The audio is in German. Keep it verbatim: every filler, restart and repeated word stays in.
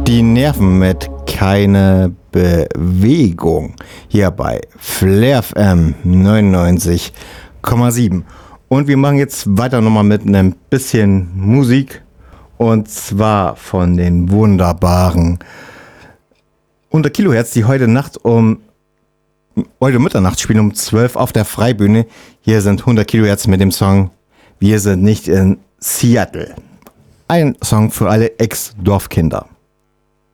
die Nerven mit Keine Bewegung hier bei Flair F M neunundneunzig Komma sieben. Und wir machen jetzt weiter nochmal mit einem bisschen Musik, und zwar von den wunderbaren hundert Kilohertz, die heute Nacht um heute Mitternacht spielen um zwölf auf der Freibühne. Hier sind hundert Kilohertz mit dem Song Wir sind nicht in Seattle. Ein Song für alle Ex-Dorfkinder.